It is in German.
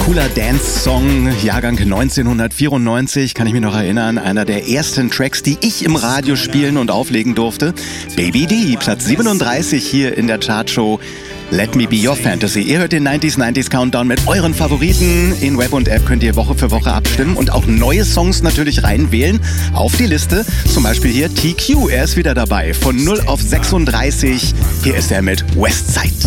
Cooler Dance-Song, Jahrgang 1994, kann ich mich noch erinnern. Einer der ersten Tracks, die ich im Radio spielen und auflegen durfte. Baby D, Platz 37 hier in der Chartshow. Let Me Be Your Fantasy. Ihr hört den 90s Countdown mit euren Favoriten. In Web und App könnt ihr Woche für Woche abstimmen und auch neue Songs natürlich reinwählen auf die Liste. Zum Beispiel hier TQ, er ist wieder dabei. Von 0 auf 36. Hier ist er mit Westside.